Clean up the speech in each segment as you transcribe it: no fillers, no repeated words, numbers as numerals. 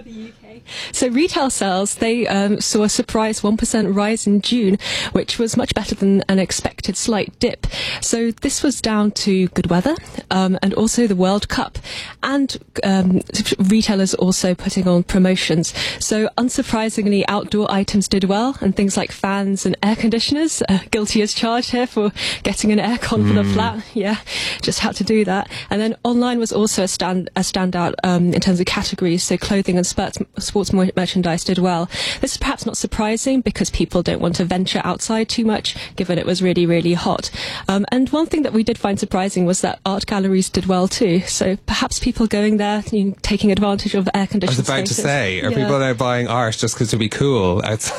the UK. So retail sales, they saw a surprise 1% rise in June, which was much better than an expected slight dip. So this was down to good weather and also the World Cup, and retailers also putting on promotions. So unsurprisingly, outdoor items did well, and things like fans and air conditioners, guilty as charged here for getting an aircon for the flat. Yeah, just had to do that. And then online was also a standout in terms of categories. So clothing and sports merchandise did well. This is perhaps not surprising because people don't want to venture outside too much, given it was really, really hot. And one thing that we did find surprising was that art galleries did well too. So perhaps people going there, taking advantage of air conditioned spaces. I was about to say, are people now buying art just because to be cool?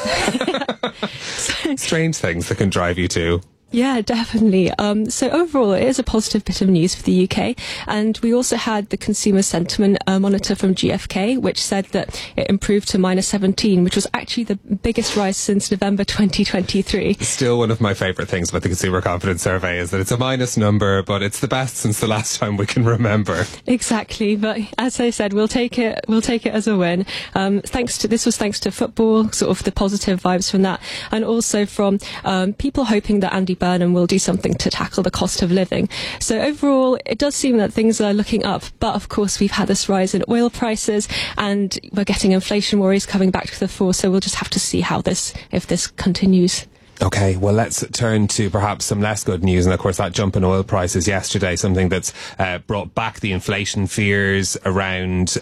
Strange things that can drive you to. Yeah, definitely. So overall, it is a positive bit of news for the UK. And we also had the consumer sentiment monitor from GfK, which said that it improved to -17, which was actually the biggest rise since November 2023. Still one of my favourite things about the Consumer Confidence Survey is that it's a minus number, but it's the best since the last time we can remember. Exactly. But as I said, we'll take it as a win. This was thanks to football, sort of the positive vibes from that, and also from people hoping that Andy Burnham will do something to tackle the cost of living. So overall, it does seem that things are looking up. But of course, we've had this rise in oil prices, and we're getting inflation worries coming back to the fore. So we'll just have to see if this continues. Okay, well, let's turn to perhaps some less good news. And of course, that jump in oil prices yesterday, something that's brought back the inflation fears around,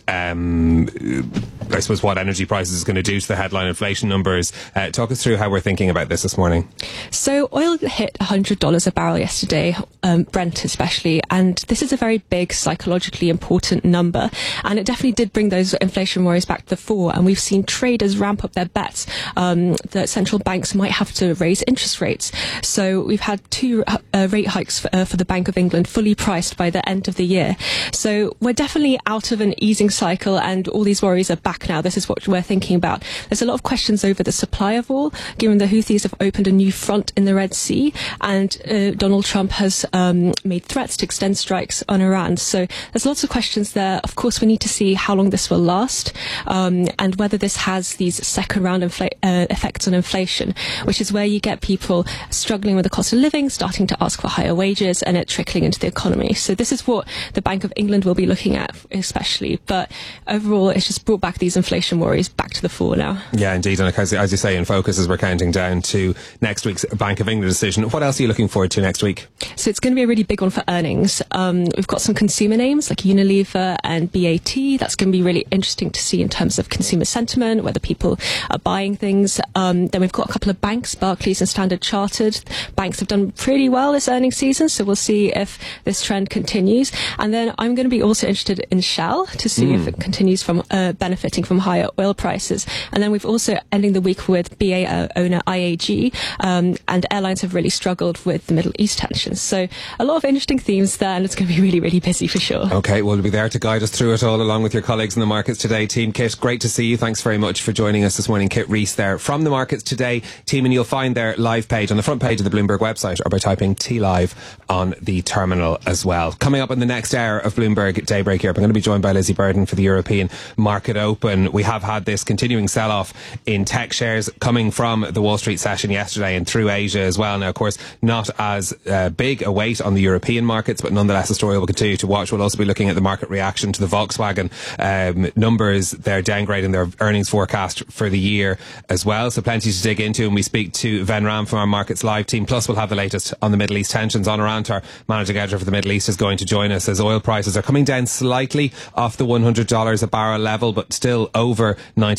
I suppose, what energy prices is going to do to the headline inflation numbers. Talk us through how we're thinking about this morning. So oil hit $100 a barrel yesterday, Brent especially, and this is a very big psychologically important number. And it definitely did bring those inflation worries back to the fore. And we've seen traders ramp up their bets that central banks might have to raise interest rates. So we've had 2 rate hikes for the Bank of England fully priced by the end of the year. So we're definitely out of an easing cycle, and all these worries are back now. This is what we're thinking about. There's a lot of questions over the supply of oil, given the Houthis have opened a new front in the Red Sea, and Donald Trump has made threats to extend strikes on Iran. So there's lots of questions there. Of course, we need to see how long this will last, and whether this has these second round effects on inflation, which is where you get people struggling with the cost of living, starting to ask for higher wages, and it trickling into the economy. So this is what the Bank of England will be looking at especially. But overall, it's just brought back these inflation worries back to the fore now. Yeah, indeed. And as you say, in focus as we're counting down to next week's Bank of England decision. What else are you looking forward to next week? So it's going to be a really big one for earnings. We've got some consumer names like Unilever and BAT. That's going to be really interesting to see in terms of consumer sentiment, whether people are buying things. Then we've got a couple of banks, Barclays and Standard Chartered. Banks have done pretty well this earnings season, so we'll see if this trend continues. And then I'm going to be also interested in Shell to see if it continues from benefiting from higher oil prices. And then we've also ending the week with BA owner IAG, and airlines have really struggled with the Middle East tensions. So a lot of interesting themes there, and it's going to be really, really busy for sure. Okay, we'll be there to guide us through it all along with your colleagues in the markets today. Team Kit, great to see you. Thanks very much for joining us this morning. Kit Rees there from the markets today. Team, and you'll find their live page on the front page of the Bloomberg website, or by typing TLive on the terminal as well. Coming up in the next hour of Bloomberg Daybreak Europe, I'm going to be joined by Lizzie Burden for the European Market Open. We have had this continuing sell-off in tech shares coming from the Wall Street session yesterday and through Asia as well. Now, of course, not as big a weight on the European markets, but nonetheless a story we'll continue to watch. We'll also be looking at the market reaction to the Volkswagen numbers. They're downgrading their earnings forecast for the year as well, so plenty to dig into. And we speak to Ven Ram from our Markets Live team. Plus, we'll have the latest on the Middle East tensions. Honor Antar, managing editor for the Middle East, is going to join us as oil prices are coming down slightly off the $100 a barrel level, but still over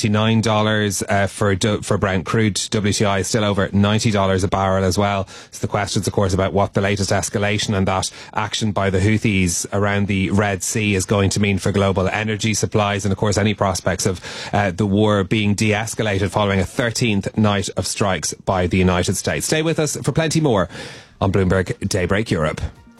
$99 for Brent crude. WTI is still over $90 a barrel as well. So the questions, of course, about what the latest escalation and that action by the Houthis around the Red Sea is going to mean for global energy supplies, and of course any prospects of the war being de-escalated following a 13th night of strikes by the United States. Stay with us for plenty more on Bloomberg Daybreak Europe.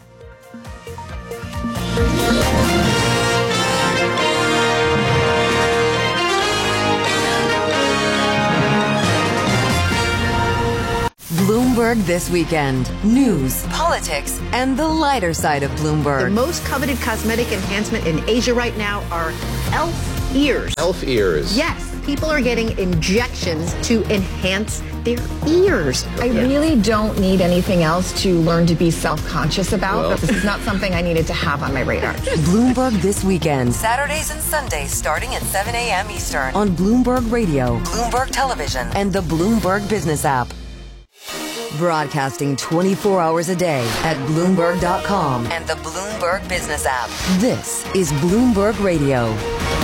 Bloomberg This Weekend. News, politics, and the lighter side of Bloomberg. The most coveted cosmetic enhancement in Asia right now are e.l.f. ears. Elf ears. Yes, people are getting injections to enhance their ears. I really don't need anything else to learn to be self-conscious about. Well. This is not something I needed to have on my radar. Bloomberg This Weekend. Saturdays and Sundays starting at 7 a.m. Eastern. On Bloomberg Radio, Bloomberg Television, and the Bloomberg Business app. Broadcasting 24 hours a day at Bloomberg.com and the Bloomberg Business app. This is Bloomberg Radio.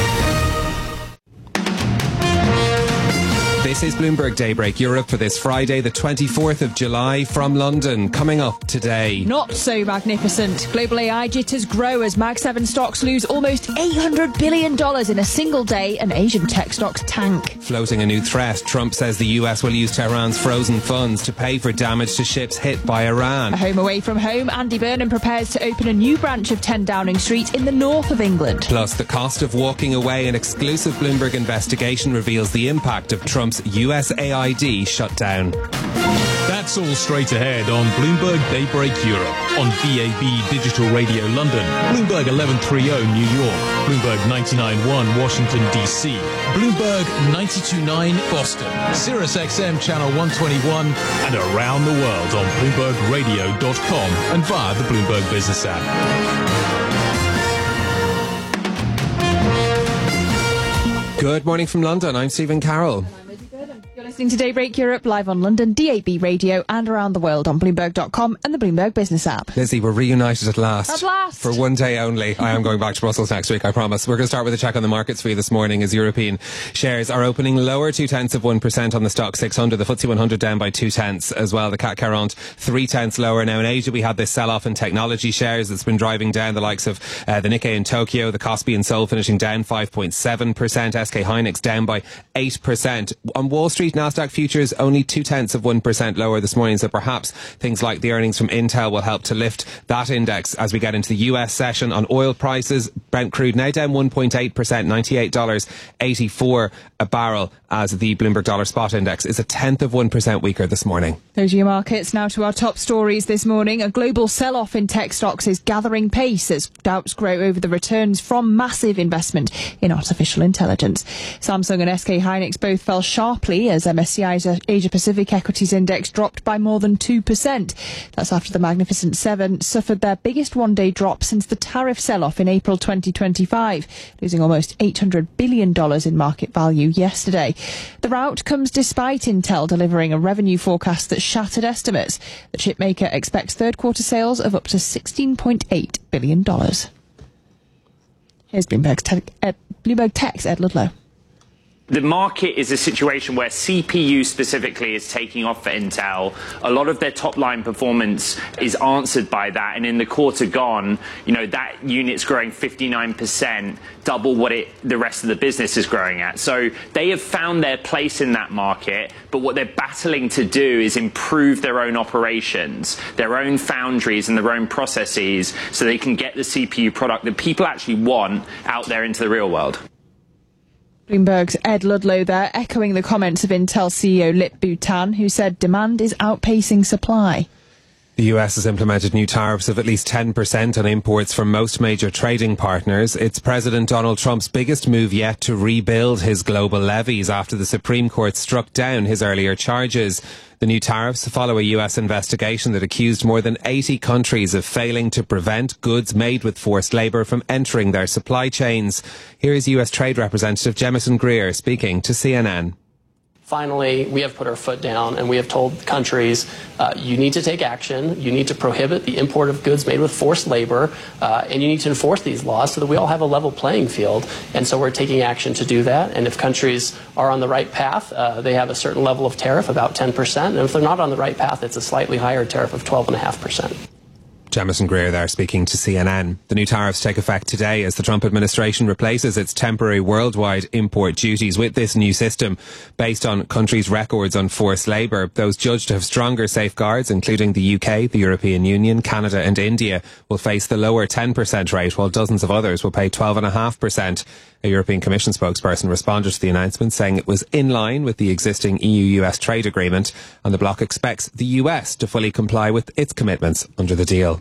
This is Bloomberg Daybreak Europe for this Friday, the 24th of July from London. Coming up today. Not so magnificent. Global AI jitters grow as Mag 7 stocks lose almost $800 billion in a single day and Asian tech stocks tank. Floating a new threat, Trump says the US will use Tehran's frozen funds to pay for damage to ships hit by Iran. A home away from home, Andy Burnham prepares to open a new branch of 10 Downing Street in the north of England. Plus, the cost of walking away. An exclusive Bloomberg investigation reveals the impact of Trump's USAID shutdown. That's all straight ahead on Bloomberg Daybreak Europe, on DAB Digital Radio London, Bloomberg 1130 New York, Bloomberg 99.1 Washington DC, Bloomberg 92.9 Boston, Sirius XM Channel 121, and around the world on BloombergRadio.com and via the Bloomberg Business app. Good morning from London. I'm Stephen Carroll. You're listening to Daybreak Europe live on London, DAB Radio, and around the world on Bloomberg.com and the Bloomberg Business app. Lizzie, we're reunited at last. At last. For one day only. I am going back to Brussels next week, I promise. We're going to start with a check on the markets for you this morning as European shares are opening lower 0.2% on the Stock 600. The FTSE 100 down by 0.2 as well. The CAC 0.3 lower. Now in Asia we had this sell-off in technology shares that's been driving down the likes of the Nikkei in Tokyo, the Kospi in Seoul finishing down 5.7%. SK Hynix down by 8%. On Wall Street, Nasdaq futures only 0.2% lower this morning, so perhaps things like the earnings from Intel will help to lift that index as we get into the US session. On oil prices, Brent crude now down 1.8%, $98.84 a barrel, as the Bloomberg Dollar Spot Index is 0.1% weaker this morning. Those are your markets. Now to our top stories this morning. A global sell-off in tech stocks is gathering pace as doubts grow over the returns from massive investment in artificial intelligence. Samsung and SK Hynix both fell sharply as MSCI's Asia Pacific Equities Index dropped by more than 2%. That's after the Magnificent Seven suffered their biggest one-day drop since the tariff sell-off in April 2025, losing almost $800 billion in market value yesterday. The rout comes despite Intel delivering a revenue forecast that shattered estimates. The chipmaker expects third quarter sales of up to $16.8 billion. Here's Bloomberg Tech's Ed Ludlow. The market is a situation where CPU specifically is taking off for Intel. A lot of their top line performance is answered by that. And in the quarter gone, that unit's growing 59%, double what the rest of the business is growing at. So they have found their place in that market. But what they're battling to do is improve their own operations, their own foundries and their own processes so they can get the CPU product that people actually want out there into the real world. Bloomberg's Ed Ludlow there, echoing the comments of Intel CEO Lip Bu-Tan, who said demand is outpacing supply. The US has implemented new tariffs of at least 10% on imports from most major trading partners. It's President Donald Trump's biggest move yet to rebuild his global levies after the Supreme Court struck down his earlier charges. The new tariffs follow a US investigation that accused more than 80 countries of failing to prevent goods made with forced labour from entering their supply chains. Here is US Trade Representative Jemison Greer speaking to CNN. Finally, we have put our foot down and we have told countries, you need to take action, you need to prohibit the import of goods made with forced labor, and you need to enforce these laws so that we all have a level playing field. And so we're taking action to do that. And if countries are on the right path, they have a certain level of tariff, about 10%. And if they're not on the right path, it's a slightly higher tariff of 12.5%. Jemison Greer there speaking to CNN. The new tariffs take effect today as the Trump administration replaces its temporary worldwide import duties with this new system based on countries' records on forced labour. Those judged to have stronger safeguards, including the UK, the European Union, Canada and India, will face the lower 10% rate, while dozens of others will pay 12.5%. A European Commission spokesperson responded to the announcement, saying it was in line with the existing EU-US trade agreement, and the bloc expects the US to fully comply with its commitments under the deal.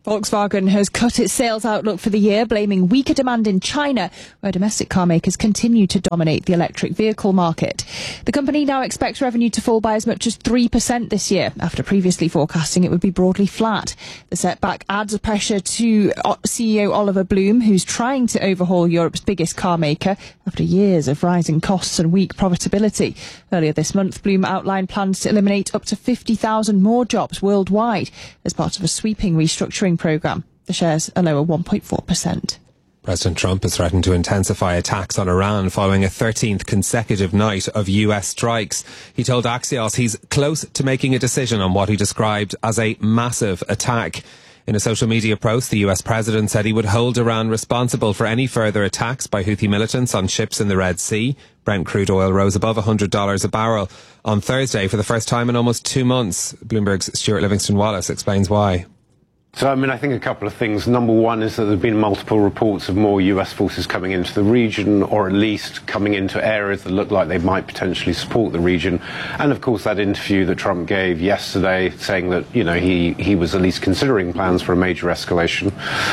Volkswagen has cut its sales outlook for the year, blaming weaker demand in China, where domestic car makers continue to dominate the electric vehicle market. The company now expects revenue to fall by as much as 3% this year, after previously forecasting it would be broadly flat. The setback adds a pressure to CEO Oliver Blume, who's trying to overhaul Europe's biggest car maker after years of rising costs and weak profitability. Earlier this month, Blume outlined plans to eliminate up to 50,000 more jobs worldwide as part of a sweeping restructuring programme. The shares are lower 1.4%. President Trump has threatened to intensify attacks on Iran following a 13th consecutive night of US strikes. He told Axios he's close to making a decision on what he described as a massive attack. In a social media post, the US president said he would hold Iran responsible for any further attacks by Houthi militants on ships in the Red Sea. Brent crude oil rose above $100 a barrel on Thursday for the first time in almost 2 months. Bloomberg's Stuart Livingston-Wallace explains why. So, I think a couple of things. Number one is that there have been multiple reports of more US forces coming into the region, or at least coming into areas that look like they might potentially support the region. And of course, that interview that Trump gave yesterday saying that, he was at least considering plans for a major escalation.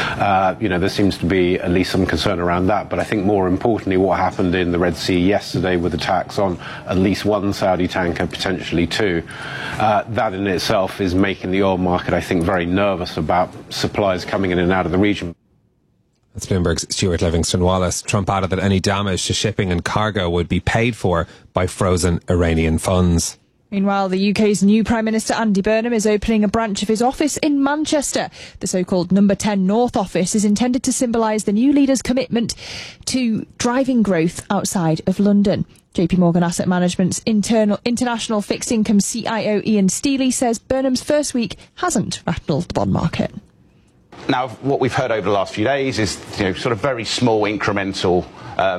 There seems to be at least some concern around that. But I think more importantly, what happened in the Red Sea yesterday with attacks on at least one Saudi tanker, potentially two, that in itself is making the oil market, I think, very nervous about supplies coming in and out of the region. That's Bloomberg's Stuart Livingston-Wallace. Trump added that any damage to shipping and cargo would be paid for by frozen Iranian funds. Meanwhile, the UK's new Prime Minister Andy Burnham is opening a branch of his office in Manchester. The so-called Number 10 North office is intended to symbolise the new leader's commitment to driving growth outside of London. JP Morgan Asset Management's international fixed income CIO Ian Steely says Burnham's first week hasn't rattled the bond market. Now, what we've heard over the last few days is, sort of very small incremental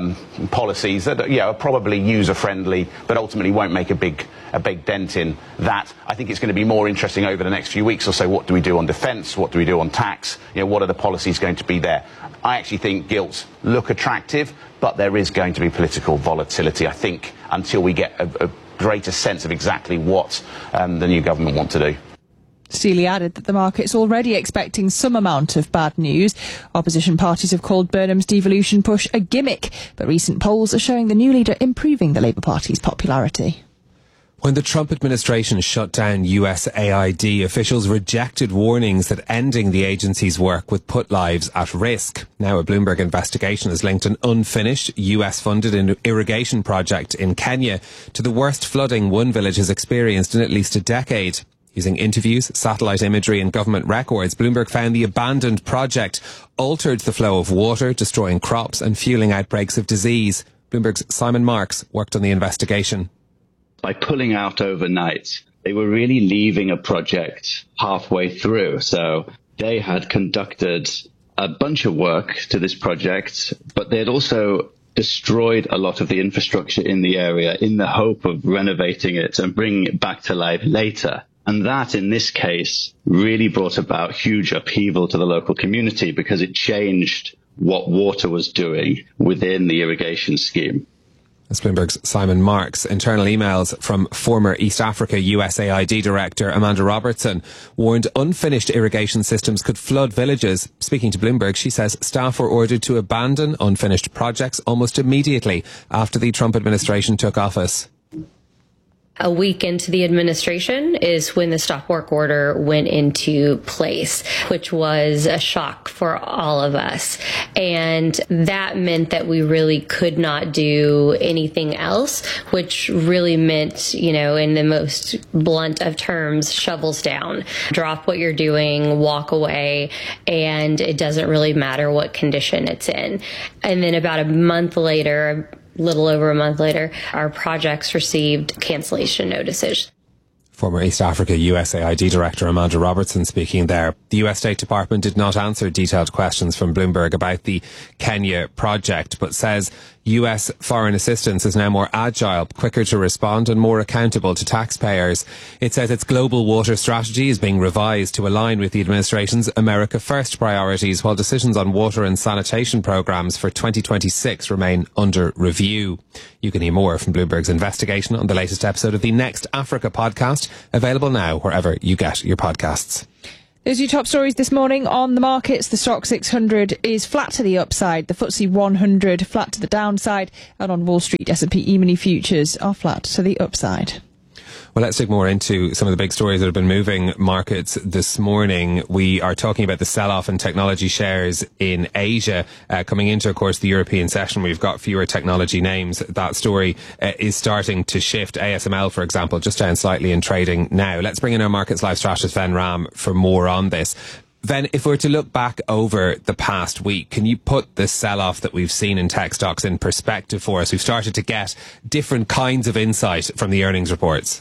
policies that are probably user-friendly, but ultimately won't make a big dent in that. I think it's going to be more interesting over the next few weeks or so. What do we do on defence? What do we do on tax? What are the policies going to be there? I actually think gilts look attractive, but there is going to be political volatility, I think, until we get a greater sense of exactly what the new government want to do. Steely added that the market's already expecting some amount of bad news. Opposition parties have called Burnham's devolution push a gimmick, but recent polls are showing the new leader improving the Labour Party's popularity. When the Trump administration shut down USAID, officials rejected warnings that ending the agency's work would put lives at risk. Now a Bloomberg investigation has linked an unfinished US-funded irrigation project in Kenya to the worst flooding one village has experienced in at least a decade. Using interviews, satellite imagery and government records, Bloomberg found the abandoned project altered the flow of water, destroying crops and fueling outbreaks of disease. Bloomberg's Simon Marks worked on the investigation. By pulling out overnight, they were really leaving a project halfway through. So they had conducted a bunch of work to this project, but they had also destroyed a lot of the infrastructure in the area in the hope of renovating it and bringing it back to life later. And that, in this case, really brought about huge upheaval to the local community because it changed what water was doing within the irrigation scheme. That's Bloomberg's Simon Marks. Internal emails from former East Africa USAID Director Amanda Robertson warned unfinished irrigation systems could flood villages. Speaking to Bloomberg, she says staff were ordered to abandon unfinished projects almost immediately after the Trump administration took office. A week into the administration is when the stop work order went into place, which was a shock for all of us. And that meant that we really could not do anything else, which really meant, in the most blunt of terms, shovels down. Drop what you're doing, walk away, and it doesn't really matter what condition it's in. And then about a month later, little over a month later, our projects received cancellation notices. Former East Africa USAID Director Amanda Robertson speaking there. The US State Department did not answer detailed questions from Bloomberg about the Kenya project, but says US foreign assistance is now more agile, quicker to respond and more accountable to taxpayers. It says its global water strategy is being revised to align with the administration's America First priorities, while decisions on water and sanitation programs for 2026 remain under review. You can hear more from Bloomberg's investigation on the latest episode of the Next Africa podcast, available now wherever you get your podcasts. Those are your top stories this morning on the markets. The Stock 600 is flat to the upside. The FTSE 100 flat to the downside. And on Wall Street, S&P E-mini futures are flat to the upside. Well, let's dig more into some of the big stories that have been moving markets this morning. We are talking about the sell-off in technology shares in Asia. Coming into, of course, the European session, we've got fewer technology names. That story is starting to shift. ASML, for example, just down slightly in trading now. Let's bring in our Markets Live strategist, Ven Ram, for more on this. Ven, if we're to look back over the past week, can you put the sell-off that we've seen in tech stocks in perspective for us? We've started to get different kinds of insight from the earnings reports.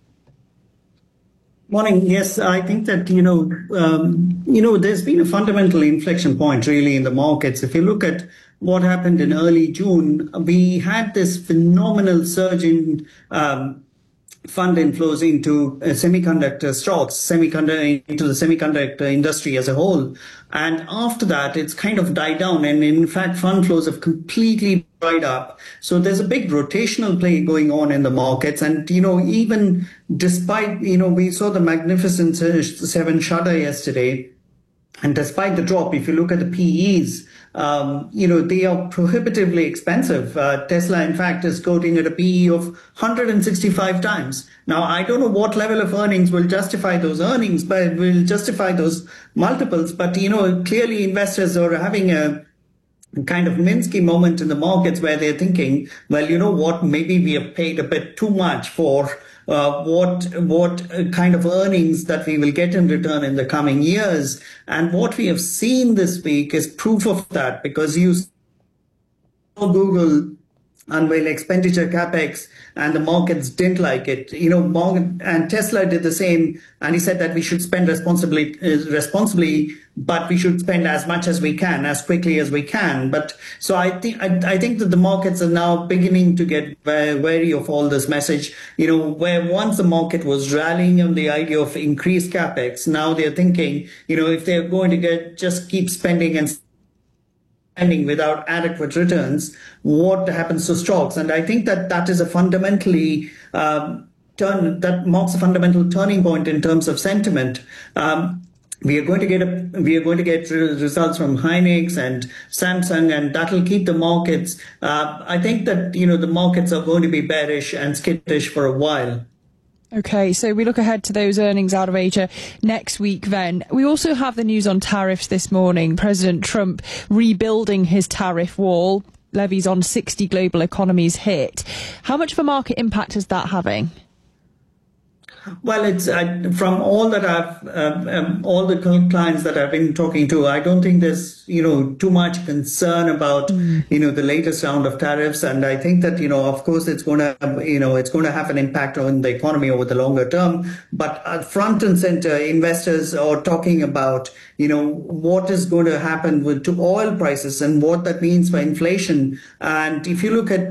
Morning. Yes, I think that, there's been a fundamental inflection point really in the markets. If you look at what happened in early June, we had this phenomenal surge in fund inflows into semiconductor stocks, into the semiconductor industry as a whole. And after that, it's kind of died down. And in fact, fund flows have completely dried up. So there's a big rotational play going on in the markets. And, even despite, we saw the Magnificent Seven shudder yesterday. And despite the drop, if you look at the PEs, they are prohibitively expensive. Tesla, in fact, is quoting at a PE of 165 times. Now, I don't know what level of earnings will justify those multiples. But, clearly investors are having a kind of Minsky moment in the markets where they're thinking, well, you know what, maybe we have paid a bit too much for what kind of earnings that we will get in return in the coming years. And what we have seen this week is proof of that, because you saw Google unveil expenditure capex and the markets didn't like it. And Tesla did the same, and he said that we should spend responsibly, but we should spend as much as we can, as quickly as we can. But so I think that the markets are now beginning to get very wary of all this message. Where once the market was rallying on the idea of increased capex, now they're thinking, if they're going to just keep spending and spending without adequate returns, what happens to stocks? And I think that is a fundamentally that marks a fundamental turning point in terms of sentiment. We are going to get results from Hynix and Samsung, and that'll keep the markets. I think that the markets are going to be bearish and skittish for a while. Okay, so we look ahead to those earnings out of Asia next week then. We also have the news on tariffs this morning. President Trump rebuilding his tariff wall. Levies on 60 global economies hit. How much of a market impact is that having? Well, it's from all that all the clients that I've been talking to, I don't think there's, too much concern about, the latest round of tariffs. And I think that, of course, it's going to have an impact on the economy over the longer term. But front and center, investors are talking about, what is going to happen to oil prices and what that means for inflation. And if you look at,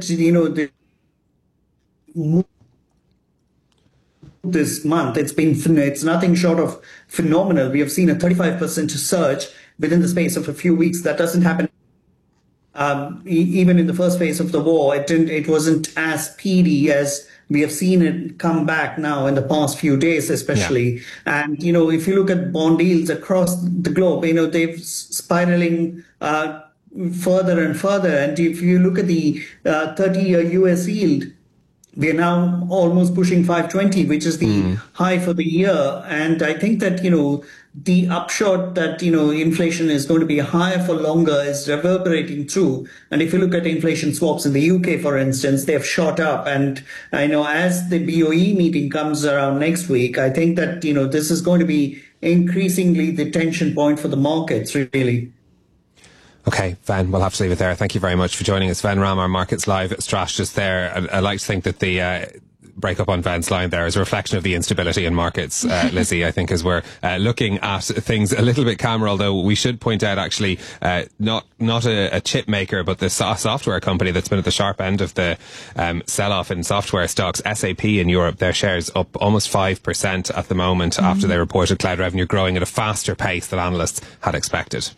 this month, it's nothing short of phenomenal. We have seen a 35% surge within the space of a few weeks. That doesn't happen even in the first phase of the war. It wasn't as speedy as we have seen it come back now in the past few days, especially. Yeah. And if you look at bond yields across the globe, they've spiraling further and further. And if you look at the 30-year US yield, we are now almost pushing 520, which is the high for the year. And I think that, the upshot that, inflation is going to be higher for longer is reverberating through. And if you look at inflation swaps in the UK, for instance, they've shot up. And I know as the BOE meeting comes around next week, I think that, this is going to be increasingly the tension point for the markets, really. Okay, Ven, we'll have to leave it there. Thank you very much for joining us. Ven Ram, our Markets Live strategist there. I like to think that the break up on Ven's line there is a reflection of the instability in markets, Lizzie, I think, as we're looking at things a little bit calmer, although we should point out actually not a chip maker, but the software company that's been at the sharp end of the sell-off in software stocks, SAP in Europe, their shares up almost 5% at the moment after they reported cloud revenue growing at a faster pace than analysts had expected.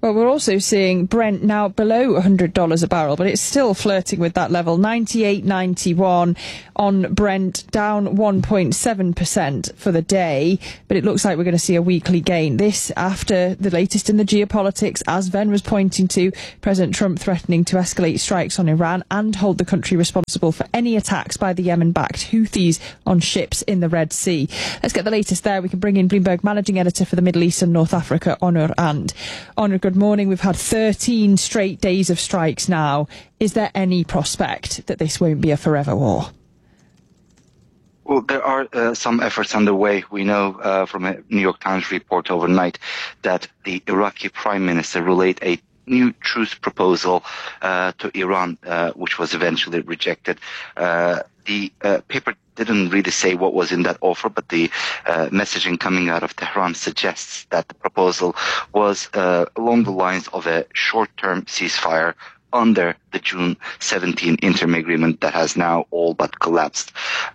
Well, we're also seeing Brent now below $100 a barrel, but it's still flirting with that level. 98.91 on Brent, down 1.7% for the day, but it looks like we're going to see a weekly gain. This after the latest in the geopolitics, as Ven was pointing to, President Trump threatening to escalate strikes on Iran and hold the country responsible for any attacks by the Yemen-backed Houthis on ships in the Red Sea. Let's get the latest there. We can bring in Bloomberg Managing Editor for the Middle East and North Africa, Onur And. Onur, good morning. We've had 13 straight days of strikes now. Is there any prospect that this won't be a forever war? Well, there are some efforts underway. We know from a New York Times report overnight that the Iraqi Prime Minister relayed a new truce proposal to Iran, which was eventually rejected. The paper didn't really say what was in that offer, but the messaging coming out of Tehran suggests that the proposal was along the lines of a short-term ceasefire under the June 17 interim agreement that has now all but collapsed.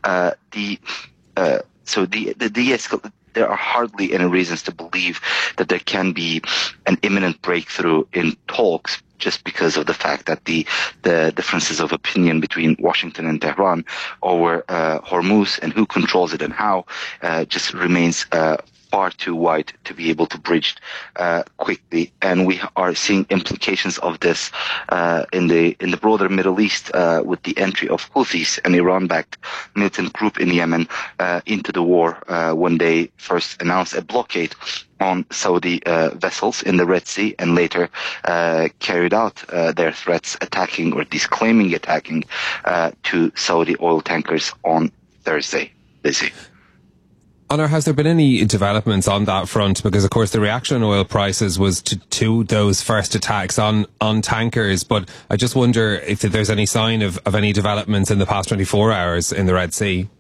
There are hardly any reasons to believe that there can be an imminent breakthrough in talks, just because of the fact that the differences of opinion between Washington and Tehran over Hormuz and who controls it and how just remains far too wide to be able to bridge quickly, and we are seeing implications of this in the broader Middle East with the entry of Houthis, an Iran-backed militant group in Yemen, into the war when they first announced a blockade on Saudi vessels in the Red Sea, and later carried out their threats attacking or disclaiming attacking to Saudi oil tankers on Thursday. Lizzie. Onur, has there been any developments on that front? Because, of course, the reaction on oil prices was to those first attacks on tankers. But I just wonder if there's any sign of any developments in the past 24 hours in the Red Sea.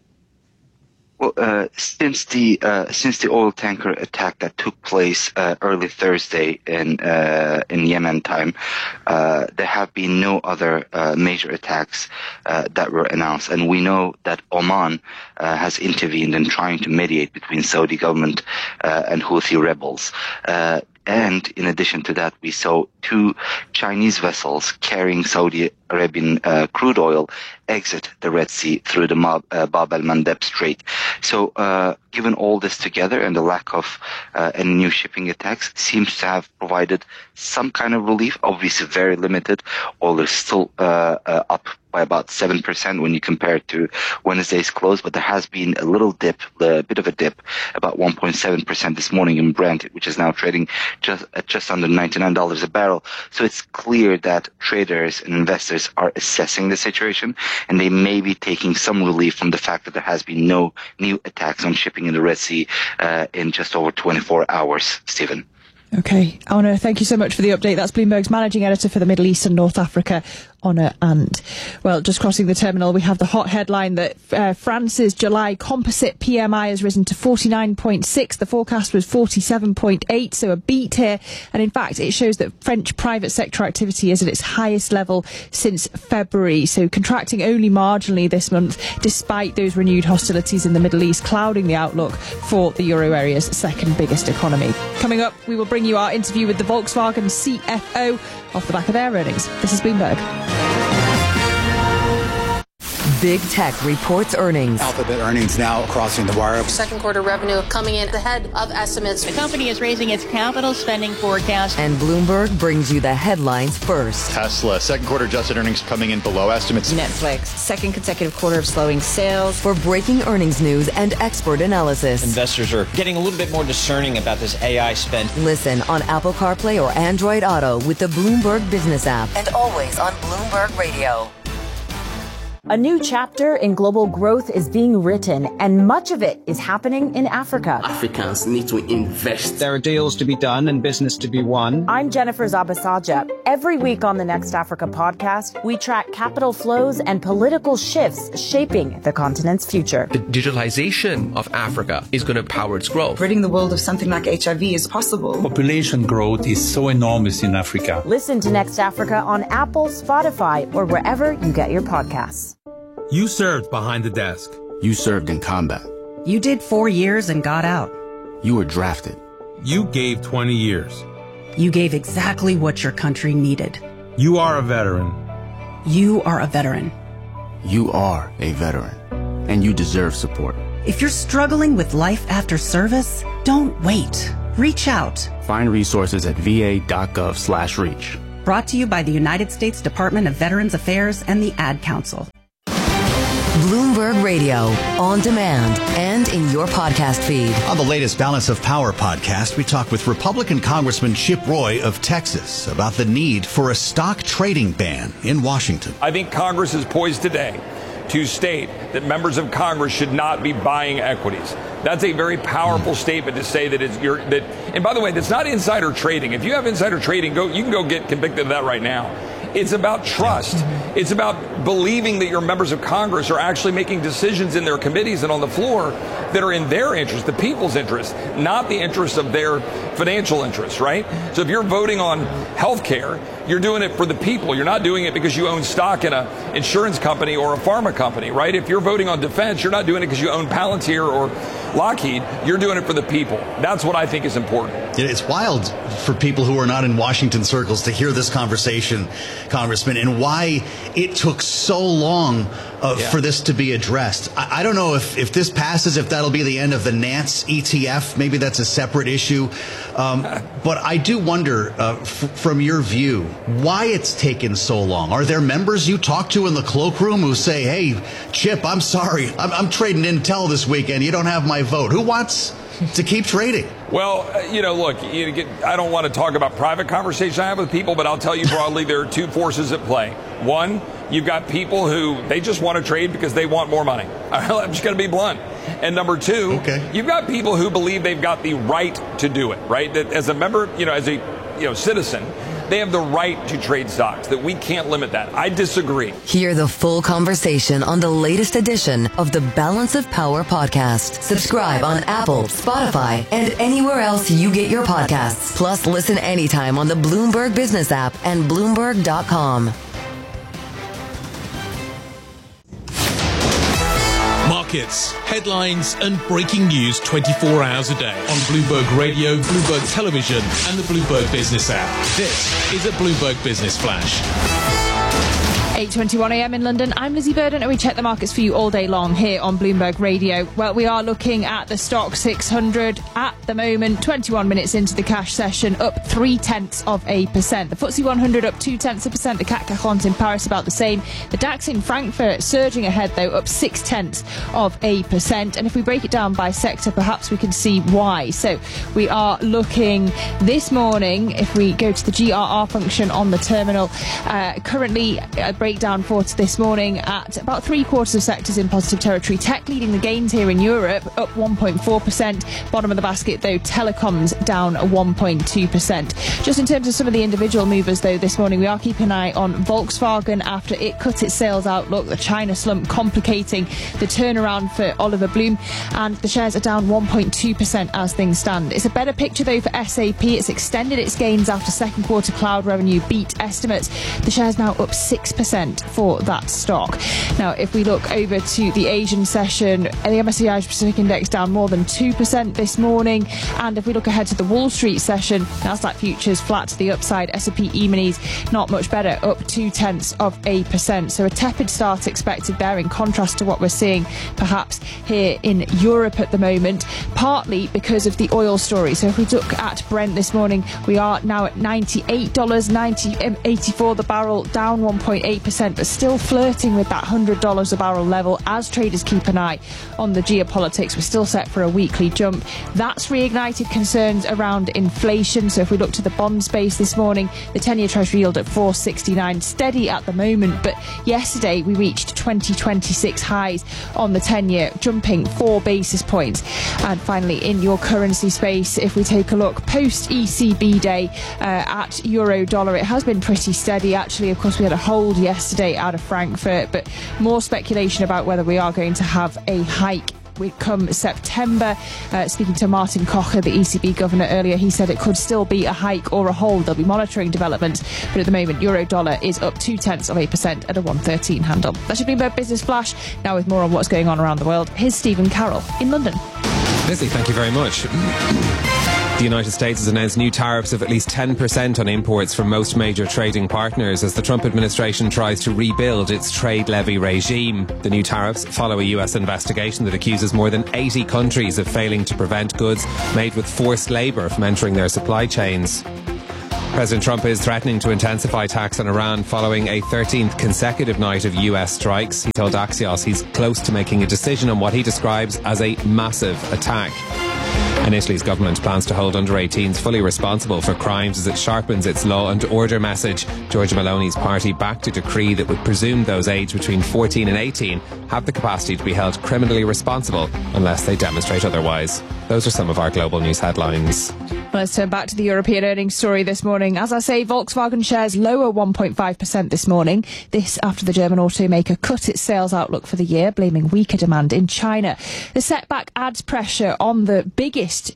Well, since the oil tanker attack that took place early Thursday in Yemen time, there have been no other major attacks that were announced, and we know that Oman has intervened in trying to mediate between Saudi government and Houthi rebels. And in addition to that, we saw 2 Chinese vessels carrying Saudi Arabian crude oil exit the Red Sea through the Bab el-Mandeb Strait. So given all this together and the lack of any new shipping attacks, seems to have provided some kind of relief, obviously very limited. Oil is still up by about 7% when you compare it to Wednesday's close, but there has been a little dip, a bit of a dip, about 1.7% this morning in Brent, which is now trading just under $99 a barrel. So it's clear that traders and investors are assessing the situation, and they may be taking some relief from the fact that there has been no new attacks on shipping in the Red Sea in just over 24 hours. Stephen. Okay, Onur, thank you so much for the update. That's Bloomberg's Managing Editor for the Middle East and North Africa, Onur And. Well, just crossing the terminal, we have the hot headline that France's July composite PMI has risen to 49.6. The forecast was 47.8, so a beat here. And in fact, it shows that French private sector activity is at its highest level since February, so contracting only marginally this month, despite those renewed hostilities in the Middle East, clouding the outlook for the euro area's second biggest economy. Coming up, we will bring you our interview with the Volkswagen CFO off the back of their earnings. This is Bloomberg. Big Tech reports earnings. Alphabet earnings now crossing the wire. Second quarter revenue coming in ahead of estimates. The company is raising its capital spending forecast. And Bloomberg brings you the headlines first. Tesla, second quarter adjusted earnings coming in below estimates. Netflix, second consecutive quarter of slowing sales. For breaking earnings news and expert analysis. Investors are getting a little bit more discerning about this AI spend. Listen on Apple CarPlay or Android Auto with the Bloomberg Business app. And always on Bloomberg Radio. A new chapter in global growth is being written, and much of it is happening in Africa. Africans need to invest. There are deals to be done and business to be won. I'm Jennifer Zabasaja. Every week on the Next Africa podcast, we track capital flows and political shifts shaping the continent's future. The digitalization of Africa is going to power its growth. Ridding the world of something like HIV is possible. Population growth is so enormous in Africa. Listen to Next Africa on Apple, Spotify, or wherever you get your podcasts. You served behind the desk. You served in combat. You did 4 years and got out. You were drafted. You gave 20 years. You gave exactly what your country needed. You are a veteran. You are a veteran. You are a veteran, and you deserve support. If you're struggling with life after service, don't wait. Reach out. Find resources at va.gov/reach. Brought to you by the United States Department of Veterans Affairs and the Ad Council. Bloomberg Radio, on demand and in your podcast feed. On the latest Balance of Power podcast, we talk with Republican Congressman Chip Roy of Texas about the need for a stock trading ban in Washington. I think Congress is poised today to state that members of Congress should not be buying equities. That's a very powerful statement to say that and by the way, that's not insider trading. If you have insider trading, you can go get convicted of that right now. It's about trust. It's about believing that your members of Congress are actually making decisions in their committees and on the floor that are in their interest, the people's interest, not the interest of their financial interests, right? So if you're voting on health care, you're doing it for the people. You're not doing it because you own stock in an insurance company or a pharma company, right? If you're voting on defense, you're not doing it because you own Palantir or Lockheed. You're doing it for the people. That's what I think is important. It's wild for people who are not in Washington circles to hear this conversation, Congressman, and why it took so long for this to be addressed. I don't know if this passes, if that'll be the end of the Nance ETF. Maybe that's a separate issue. But I do wonder, from your view, why it's taken so long. Are there members you talk to in the cloakroom who say, hey, Chip, I'm sorry, I'm trading Intel this weekend. You don't have my vote. Who wants to keep trading? Well, look, I don't want to talk about private conversations I have with people, but I'll tell you broadly, there are two forces at play. One, you've got people who they just want to trade because they want more money. I'm just going to be blunt. And number two, you've got people who believe they've got the right to do it, right? That as a member, as a citizen, they have the right to trade stocks, that we can't limit that. I disagree. Hear the full conversation on the latest edition of the Balance of Power podcast. Subscribe on Apple, Spotify, and anywhere else you get your podcasts. Plus, listen anytime on the Bloomberg Business app and Bloomberg.com. Markets, headlines, and breaking news 24 hours a day on Bloomberg Radio, Bloomberg Television, and the Bloomberg Business app. This is a Bloomberg Business Flash. 8:21 a.m. in London. I'm Lizzie Burden, and we check the markets for you all day long here on Bloomberg Radio. Well, we are looking at the stock 600 at the moment, 21 minutes into the cash session, up 0.3%. The FTSE 100 up 0.2%. The CAC 40 in Paris about the same. The DAX in Frankfurt surging ahead, though, up 0.6%. And if we break it down by sector, perhaps we can see why. So we are looking this morning, if we go to the GRR function on the terminal, currently a breakdown for this morning at about three-quarters of sectors in positive territory. Tech leading the gains here in Europe, up 1.4%. Bottom of the basket, though, telecoms down 1.2%. Just in terms of some of the individual movers, though, this morning we are keeping an eye on Volkswagen after it cut its sales outlook. The China slump complicating the turnaround for Oliver Bloom, and the shares are down 1.2% as things stand. It's a better picture, though, for SAP. It's extended its gains after second quarter cloud revenue beat estimates. The shares now up 6% for that stock. Now, if we look over to the Asian session, the MSCI Asia Pacific Index down more than 2% this morning. And if we look ahead to the Wall Street session, Nasdaq futures flat to the upside. S&P E-minis not much better, up 0.2%. So a tepid start expected there, in contrast to what we're seeing perhaps here in Europe at the moment, partly because of the oil story. So if we look at Brent this morning, we are now at $98.84 the barrel, down 1.8%, but still flirting with that $100 a barrel level as traders keep an eye on the geopolitics. We're still set for a weekly jump. That's reignited concerns around inflation. So if we look to the bond space this morning, the 10-year Treasury yield at 4.69, steady at the moment, but yesterday we reached 2026 highs on the 10-year, jumping 4 basis points. And finally, in your currency space, if we take a look post ECB day at euro dollar, it has been pretty steady actually. Of course, we had a hold yesterday out of Frankfurt, but more speculation about whether we are going to have a hike come September. Speaking to Martin Kocher, the ECB governor, earlier, he said it could still be a hike or a hold. They'll be monitoring developments, but at the moment, euro dollar is up 0.2% at a 1.13 handle. That should be Bloomberg Business Flash. Now with more on what's going on around the world, here's Stephen Carroll in London. Lizzie, thank you very much. The United States has announced new tariffs of at least 10% on imports from most major trading partners as the Trump administration tries to rebuild its trade levy regime. The new tariffs follow a US investigation that accuses more than 80 countries of failing to prevent goods made with forced labour from entering their supply chains. President Trump is threatening to intensify attacks on Iran following a 13th consecutive night of US strikes. He told Axios he's close to making a decision on what he describes as a massive attack. And Italy's government plans to hold under 18s fully responsible for crimes as it sharpens its law and order message. Giorgia Meloni's party backed a decree that would presume those aged between 14 and 18 have the capacity to be held criminally responsible unless they demonstrate otherwise. Those are some of our global news headlines. Let's turn back to the European earnings story this morning. As I say, Volkswagen shares lower 1.5% this morning. This after the German automaker cut its sales outlook for the year, blaming weaker demand in China. The setback adds pressure on the biggest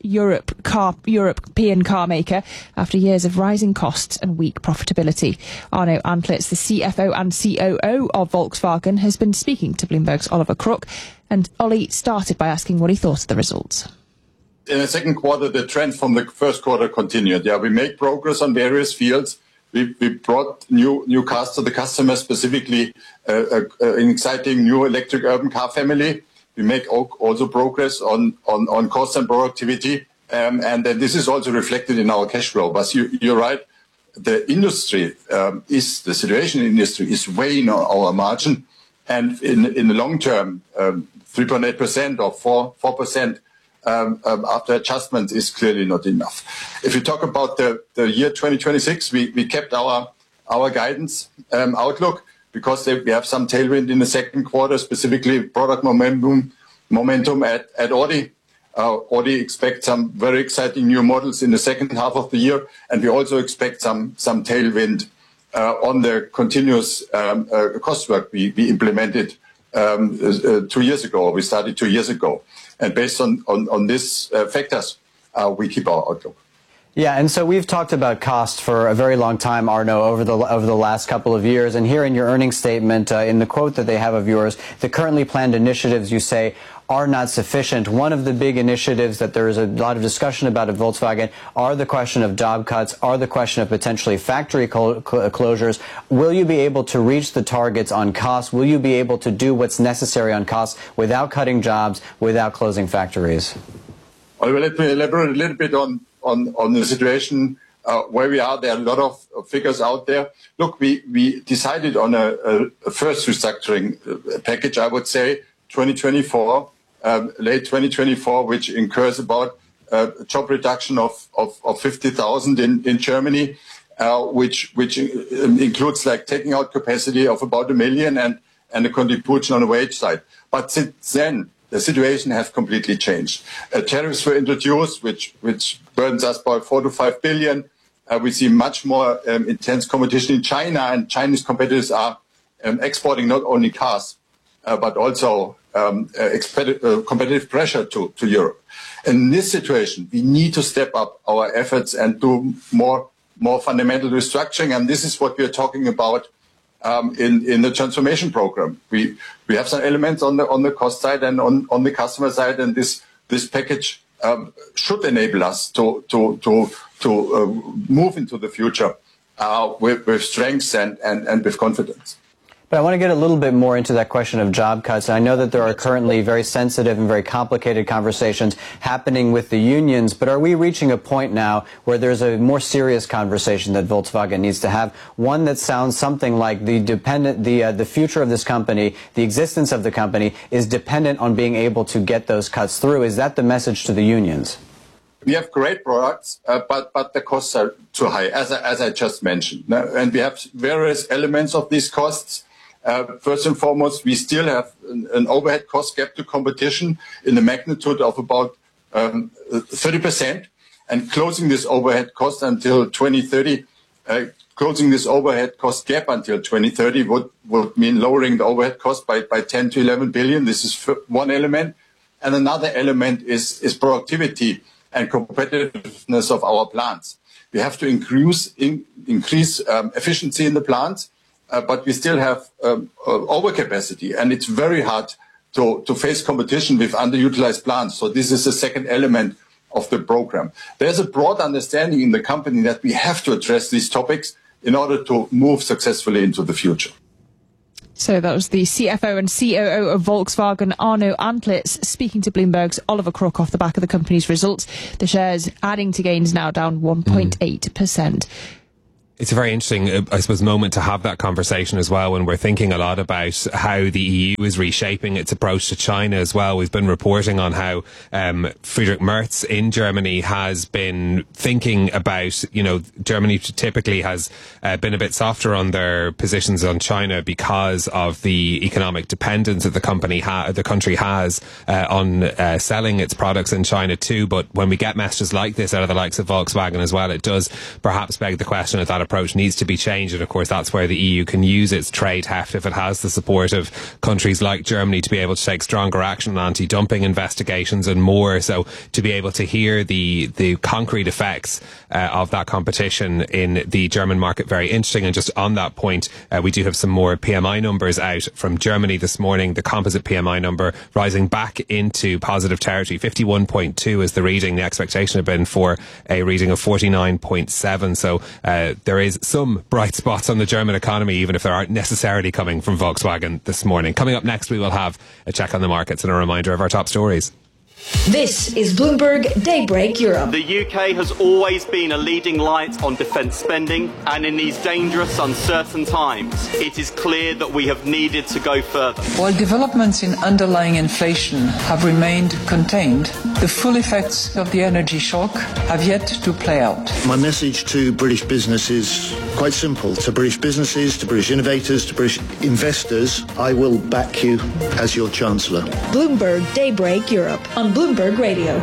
European car maker after years of rising costs and weak profitability. Arno Antlitz, the CFO and COO of Volkswagen, has been speaking to Bloomberg's Oliver Crook. And Ollie started by asking what he thought of the results. In the second quarter, the trend from the first quarter continued. Yeah, we make progress on various fields. We brought new cars to the customer, specifically an exciting new electric urban car family. We make also progress on cost and productivity. And then this is also reflected in our cash flow. But you're right, the industry the situation in the industry is weighing on our margin. And in the long term, 3.8% or 4%, after adjustment is clearly not enough. If you talk about the year 2026, we kept our guidance outlook because we have some tailwind in the second quarter, specifically product momentum at Audi. Audi expects some very exciting new models in the second half of the year, and we also expect some tailwind on the continuous cost work we implemented 2 years ago. We started 2 years ago. And based on these factors, we keep our outlook. Yeah, and so we've talked about cost for a very long time, Arno, over the last couple of years. And here in your earnings statement, in the quote that they have of yours, the currently planned initiatives, you say, are not sufficient. One of the big initiatives that there is a lot of discussion about at Volkswagen are the question of job cuts, are the question of potentially factory closures. Will you be able to reach the targets on costs? Will you be able to do what's necessary on costs without cutting jobs, without closing factories? Well, let me elaborate a little bit on the situation where we are. There are a lot of figures out there. Look, we decided on a first restructuring package, I would say, 2024, late 2024, which incurs about a job reduction of 50,000 in Germany, which includes like taking out capacity of about 1 million and a contribution on the wage side. But since then, the situation has completely changed. Tariffs were introduced, which burdens us by 4 to 5 billion. We see much more intense competition in China, and Chinese competitors are exporting not only cars, but also competitive pressure to Europe. In this situation, we need to step up our efforts and do more fundamental restructuring, and this is what we are talking about in the transformation program. We have some elements on the cost side and on the customer side, and this package should enable us to move into the future with strength and with confidence. But I want to get a little bit more into that question of job cuts. I know that there are currently very sensitive and very complicated conversations happening with the unions, but are we reaching a point now where there's a more serious conversation that Volkswagen needs to have, one that sounds something like the future of this company, the existence of the company, is dependent on being able to get those cuts through? Is that the message to the unions? We have great products, but the costs are too high, as I just mentioned. And we have various elements of these costs. First and foremost, we still have an overhead cost gap to competition in the magnitude of about 30%. And closing this overhead cost until 2030, closing this overhead cost gap until 2030 would mean lowering the overhead cost by 10 to 11 billion. This is one element. And another element is productivity and competitiveness of our plants. We have to increase efficiency in the plants. But we still have overcapacity, and it's very hard to face competition with underutilized plants. So this is the second element of the program. There's a broad understanding in the company that we have to address these topics in order to move successfully into the future. So that was the CFO and COO of Volkswagen, Arno Antlitz, speaking to Bloomberg's Oliver Crook off the back of the company's results. The shares adding to gains now down 1.8%. It's a very interesting, I suppose, moment to have that conversation as well when we're thinking a lot about how the EU is reshaping its approach to China as well. We've been reporting on how Friedrich Merz in Germany has been thinking about, Germany typically has been a bit softer on their positions on China because of the economic dependence that the country has on selling its products in China too. But when we get messages like this out of the likes of Volkswagen as well, it does perhaps beg the question if that approach needs to be changed. And of course, that's where the EU can use its trade heft if it has the support of countries like Germany to be able to take stronger action on anti-dumping investigations and more. So to be able to hear the concrete effects of that competition in the German market, very interesting. And just on that point, we do have some more PMI numbers out from Germany this morning. The composite PMI number rising back into positive territory. 51.2 is the reading. The expectation had been for a reading of 49.7. So there is some bright spots on the German economy, even if they aren't necessarily coming from Volkswagen this morning. Coming up next, we will have a check on the markets and a reminder of our top stories. This is Bloomberg Daybreak Europe. The UK has always been a leading light on defence spending, and in these dangerous, uncertain times, it is clear that we have needed to go further. While developments in underlying inflation have remained contained, the full effects of the energy shock have yet to play out. My message to British business is quite simple. To British businesses, to British innovators, to British investors, I will back you as your Chancellor. Bloomberg Daybreak Europe on Bloomberg Radio.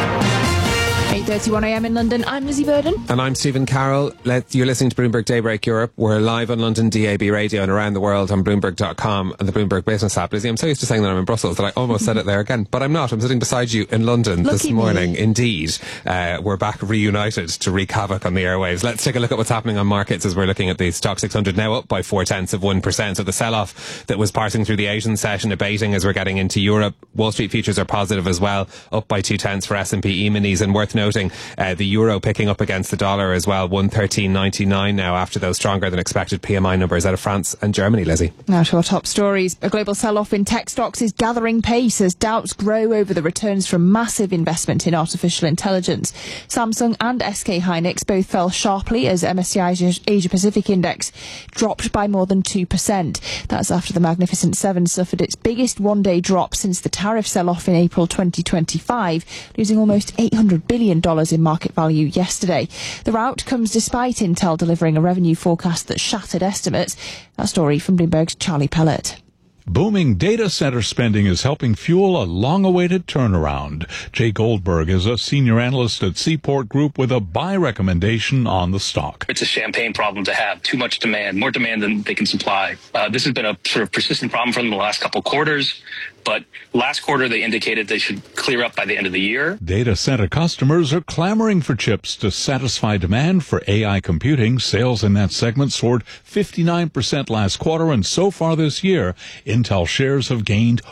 8:31am in London. I'm Lizzie Burden. And I'm Stephen Carroll. You're listening to Bloomberg Daybreak Europe. We're live on London DAB radio and around the world on Bloomberg.com and the Bloomberg Business app. Lizzie, I'm so used to saying that I'm in Brussels that I almost said it there again, but I'm not. I'm sitting beside you in London this morning. Indeed. We're back reunited to wreak havoc on the airwaves. Let's take a look at what's happening on markets as we're looking at the Stock 600 now up by 0.4%. So the sell-off that was passing through the Asian session abating as we're getting into Europe. Wall Street futures are positive as well, up by 0.2 for S&P E-minis, and worth noting the euro picking up against the dollar as well, 113.99 now after those stronger than expected PMI numbers out of France and Germany. Lizzie. Now to our top stories. A global sell-off in tech stocks is gathering pace as doubts grow over the returns from massive investment in artificial intelligence. Samsung and SK Hynix both fell sharply as MSCI's Asia Pacific index dropped by more than 2%. That's after the Magnificent Seven suffered its biggest one-day drop since the tariff sell-off in April 2025, losing almost $800 billion in market value yesterday. The rout comes despite Intel delivering a revenue forecast that shattered estimates. That story from Bloomberg's Charlie Pellet. Booming data center spending is helping fuel a long-awaited turnaround. Jay Goldberg is a senior analyst at Seaport Group with a buy recommendation on the stock. It's a champagne problem to have too much demand, more demand than they can supply. This has been a sort of persistent problem for them the last couple quarters. But last quarter, they indicated they should clear up by the end of the year. Data center customers are clamoring for chips to satisfy demand for AI computing. Sales in that segment soared 59% last quarter, and so far this year, Intel shares have gained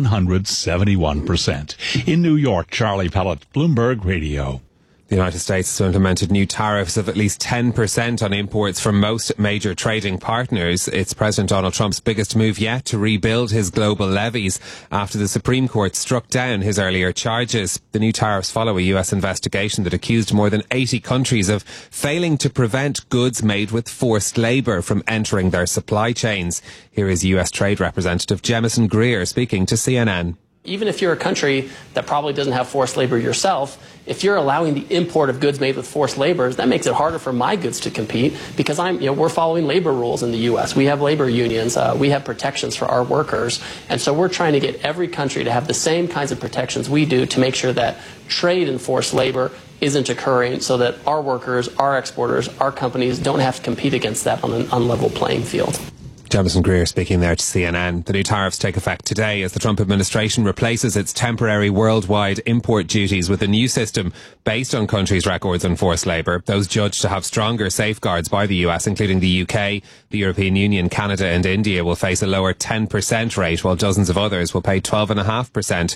171%. In New York, Charlie Pellet, Bloomberg Radio. The United States has implemented new tariffs of at least 10% on imports from most major trading partners. It's President Donald Trump's biggest move yet to rebuild his global levies after the Supreme Court struck down his earlier charges. The new tariffs follow a US investigation that accused more than 80 countries of failing to prevent goods made with forced labour from entering their supply chains. Here is US Trade Representative Jemison Greer speaking to CNN. Even if you're a country that probably doesn't have forced labor yourself, if you're allowing the import of goods made with forced labor, that makes it harder for my goods to compete because we're following labor rules in the U.S. We have labor unions. We have protections for our workers. And so we're trying to get every country to have the same kinds of protections we do to make sure that trade in forced labor isn't occurring so that our workers, our exporters, our companies don't have to compete against that on an unlevel playing field. Jemison Greer speaking there to CNN. The new tariffs take effect today as the Trump administration replaces its temporary worldwide import duties with a new system based on countries' records on forced labour. Those judged to have stronger safeguards by the US, including the UK, the European Union, Canada and India, will face a lower 10% rate, while dozens of others will pay 12.5%.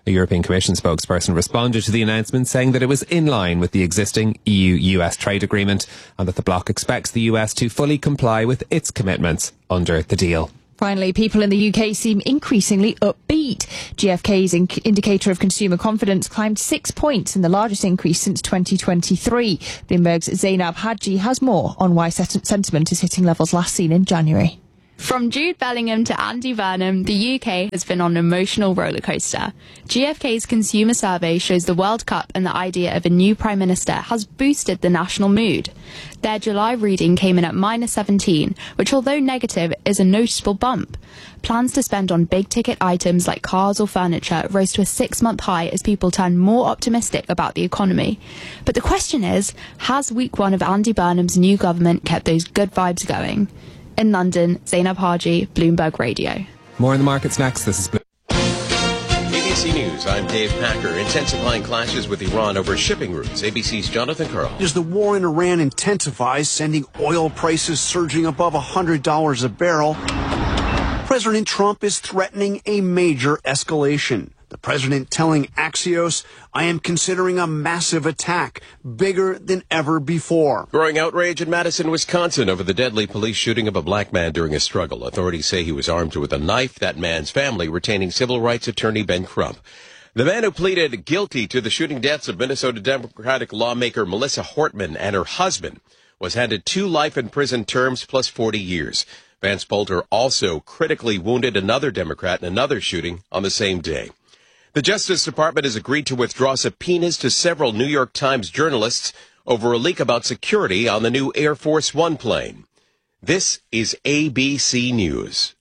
A European Commission spokesperson responded to the announcement saying that it was in line with the existing EU-US trade agreement and that the bloc expects the US to fully comply with its commitments under the deal. Finally, people in the UK seem increasingly upbeat. GfK's indicator of consumer confidence climbed 6 points in the largest increase since 2023. Bloomberg's Zainab Hadji has more on why sentiment is hitting levels last seen in January. From Jude Bellingham to Andy Burnham, the UK has been on an emotional rollercoaster. GfK's consumer survey shows the World Cup and the idea of a new Prime Minister has boosted the national mood. Their July reading came in at -17, which although negative is a noticeable bump. Plans to spend on big-ticket items like cars or furniture rose to a 6-month high as people turn more optimistic about the economy. But the question is, has week one of Andy Burnham's new government kept those good vibes going? In London, Zainab Haji, Bloomberg Radio. More in the markets next. This is ABC News, I'm Dave Packer. Intensifying clashes with Iran over shipping routes. ABC's Jonathan Carl. As the war in Iran intensifies, sending oil prices surging above $100 a barrel, President Trump is threatening a major escalation. The president telling Axios, I am considering a massive attack, bigger than ever before. Growing outrage in Madison, Wisconsin over the deadly police shooting of a black man during a struggle. Authorities say he was armed with a knife. That man's family retaining civil rights attorney Ben Crump. The man who pleaded guilty to the shooting deaths of Minnesota Democratic lawmaker Melissa Hortman and her husband was handed 2 life in prison terms plus 40 years. Vance Poulter also critically wounded another Democrat in another shooting on the same day. The Justice Department has agreed to withdraw subpoenas to several New York Times journalists over a leak about security on the new Air Force One plane. This is ABC News.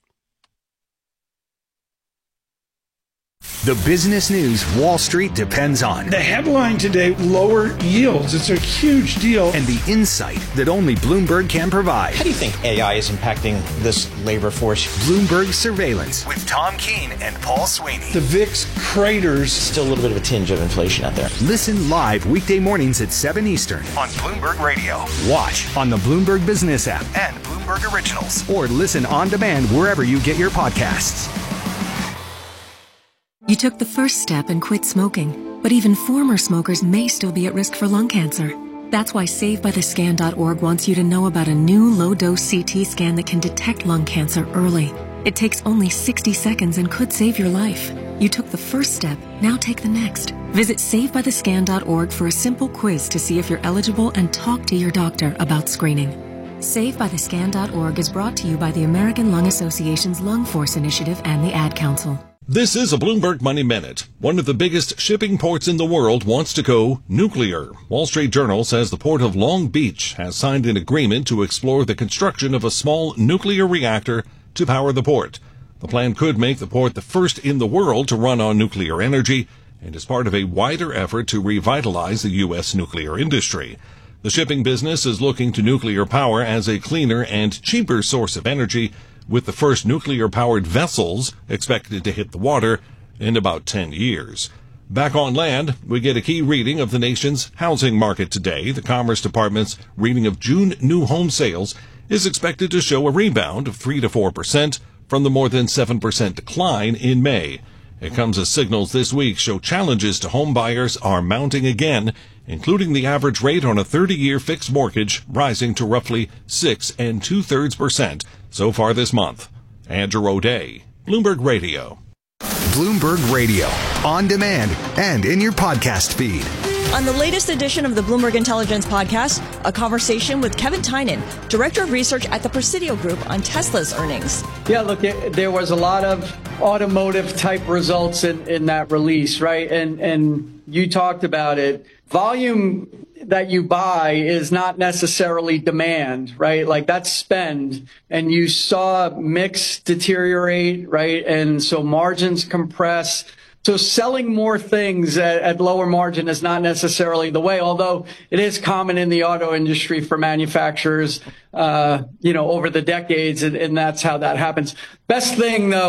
The business news Wall Street depends on. The headline today, lower yields. It's a huge deal. And the insight that only Bloomberg can provide. How do you think AI is impacting this labor force? Bloomberg Surveillance with Tom Keene and Paul Sweeney. The VIX craters. Still a little bit of a tinge of inflation out there. Listen live weekday mornings at 7 Eastern on Bloomberg Radio. Watch on the Bloomberg Business app and Bloomberg Originals. Or listen on demand wherever you get your podcasts. You took the first step and quit smoking, but even former smokers may still be at risk for lung cancer. That's why SaveByTheScan.org wants you to know about a new low-dose CT scan that can detect lung cancer early. It takes only 60 seconds and could save your life. You took the first step, now take the next. Visit SaveByTheScan.org for a simple quiz to see if you're eligible and talk to your doctor about screening. SaveByTheScan.org is brought to you by the American Lung Association's Lung Force Initiative and the Ad Council. This is a Bloomberg Money Minute. One of the biggest shipping ports in the world wants to go nuclear. Wall Street Journal says the port of Long Beach has signed an agreement to explore the construction of a small nuclear reactor to power the port. The plan could make the port the first in the world to run on nuclear energy and is part of a wider effort to revitalize the U.S. nuclear industry. The shipping business is looking to nuclear power as a cleaner and cheaper source of energy, with the first nuclear-powered vessels expected to hit the water in about 10 years. Back on land, we get a key reading of the nation's housing market today. The Commerce Department's reading of June new home sales is expected to show a rebound of 3 to 4% from the more than 7% decline in May. It comes as signals this week show challenges to home buyers are mounting again, including the average rate on a 30-year fixed mortgage rising to roughly 6 2/3% so far this month. Andrew O'Day, Bloomberg Radio. Bloomberg Radio, on demand and in your podcast feed. On the latest edition of the Bloomberg Intelligence Podcast, a conversation with Kevin Tynan, Director of Research at the Presidio Group on Tesla's earnings. Yeah, look, there was a lot of automotive-type results in that release, right? And you talked about it. Volume that you buy is not necessarily demand, right? Like that's spend. And you saw mix deteriorate, right? And so margins compress. So selling more things at lower margin is not necessarily the way, although it is common in the auto industry for manufacturers, over the decades, and that's how that happens. Best thing, though,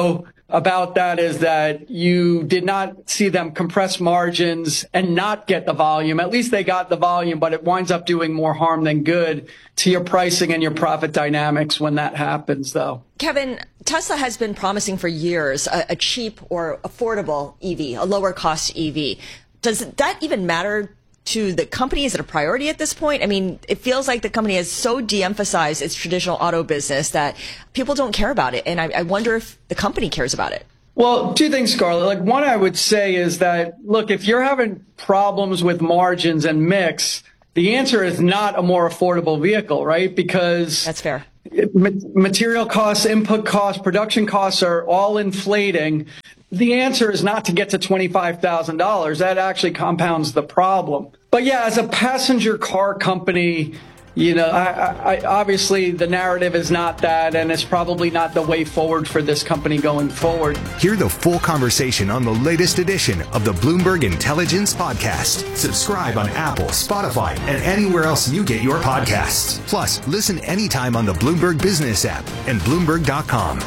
about that is that you did not see them compress margins and not get the volume. At least they got the volume, but it winds up doing more harm than good to your pricing and your profit dynamics when that happens, though. Kevin, Tesla has been promising for years a cheap or affordable EV, a lower cost EV. Does that even matter to the company? Is it a priority at this point? I mean, it feels like the company has so de-emphasized its traditional auto business that people don't care about it. And I wonder if the company cares about it. Well, two things, Scarlett. Like, one, I would say is that, look, if you're having problems with margins and mix, the answer is not a more affordable vehicle, right? Because that's fair. Material costs, input costs, production costs are all inflating. The answer is not to get to $25,000. That actually compounds the problem. But yeah, as a passenger car company, you know, I obviously the narrative is not that, and it's probably not the way forward for this company going forward. Hear the full conversation on the latest edition of the Bloomberg Intelligence Podcast. Subscribe on Apple, Spotify, and anywhere else you get your podcasts. Plus, listen anytime on the Bloomberg Business app and Bloomberg.com.